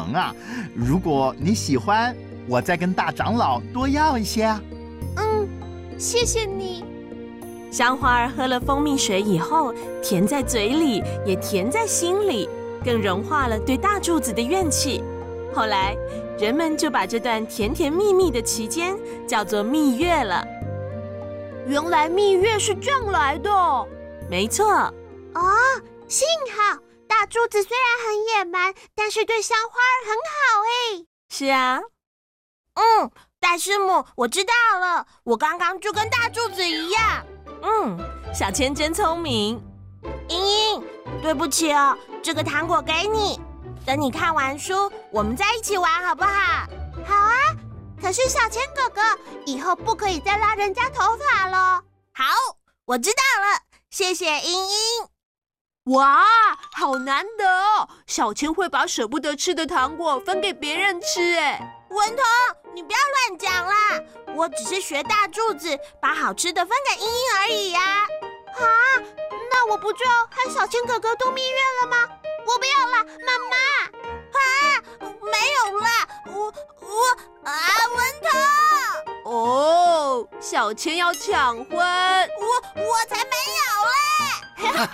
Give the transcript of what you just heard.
忙啊！如果你喜欢，我再跟大长老多要一些。 谢谢你。 香花儿喝了蜂蜜水以后，甜在嘴里，也甜在心里，更融化了对大柱子的怨气。后来，人们就把这段甜甜蜜蜜的期间叫做蜜月了。 原来蜜月是这样来的。 没错。 幸好大柱子虽然很野蛮，但是对香花儿很好哎。 是啊。 大师母，我知道了，我刚刚就跟大柱子一样。 小千真聪明。 茵茵，对不起哦，这个糖果给你。等你看完书，我们再一起玩好不好？好啊，可是小千哥哥，以后不可以再拉人家头发了。好，我知道了，谢谢茵茵。 哇，好难得哦！小千会把舍不得吃的糖果分给别人吃，哎。 文彤，你不要乱讲啦！我只是学大柱子，把好吃的分给茵茵而已呀。那我不就要和小千哥哥度蜜月了吗？我不要啦，妈妈！没有啦，文彤！ 哦，小千要抢婚， 我才没有嘞！